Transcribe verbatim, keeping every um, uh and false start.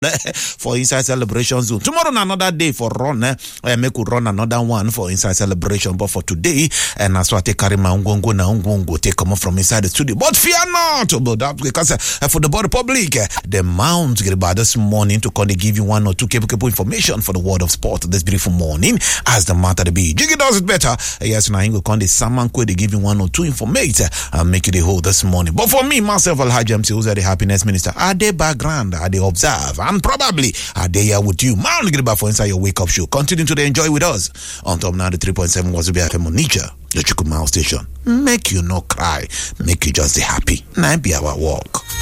for inside celebration zone. Tomorrow another day for run. Eh? Uh, make we run another one for inside celebration. But for today, and that's why I take carry my ungongo na ungongo take come from inside the studio. But fear not about that because uh, for the body public, uh, the Mount get about this morning to come to give you one or two capable information for the world of sport this beautiful morning. As the matter to be, Jiggy does it better. Uh, yes, now you go come the salmon quick to give you one or two information and make it a whole this morning. But for me, myself, Alhaji M C, who's the happiness minister, are they background? Are they observe? And probably are they here with you? Man, get back for inside your wake up show. Continue to enjoy with us on top ninety-three point seven was F M on Nature, the Chukwuma station. Make you no cry, make you just be happy. Now be our walk.